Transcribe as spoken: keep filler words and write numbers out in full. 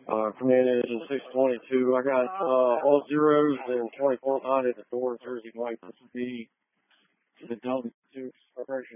Uh, come in at six twenty-two. I got uh, all zeros and twenty-four nine at the door, Jersey White. This would be the W two expiration.